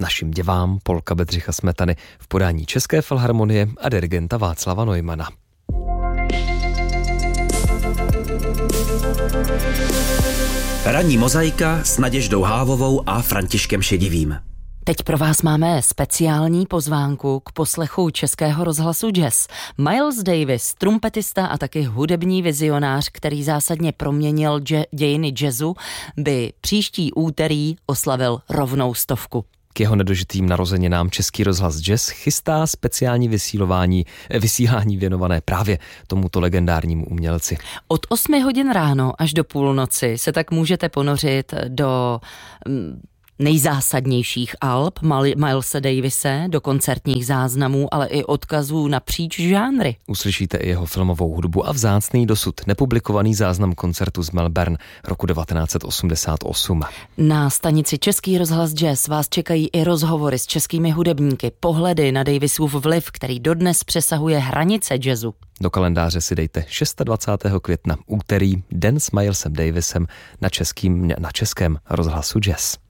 našim děvám Polka Bedřicha Smetany v podání České filharmonie a dirigenta Václava Neumana. Ranní mozaika s Naděždou Hávovou a Františkem Šedivým. Teď pro vás máme speciální pozvánku k poslechu Českého rozhlasu Jazz. Miles Davis, trumpetista a taky hudební vizionář, který zásadně proměnil dějiny jazzu, by příští úterý oslavil rovnou 100. K jeho nedožitým narozeninám Český rozhlas Jazz chystá speciální vysílání věnované právě tomuto legendárnímu umělci. Od 8 hodin ráno až do půlnoci se tak můžete ponořit do nejzásadnějších alb Milese Davise, do koncertních záznamů, ale i odkazů napříč žánry. Uslyšíte i jeho filmovou hudbu a vzácný dosud nepublikovaný záznam koncertu z Melbourne roku 1988. Na stanici Český rozhlas Jazz vás čekají i rozhovory s českými hudebníky, pohledy na Davisův vliv, který dodnes přesahuje hranice jazzu. Do kalendáře si dejte 26. května, úterý, den s Milesem Davisem na Českém rozhlasu Jazz.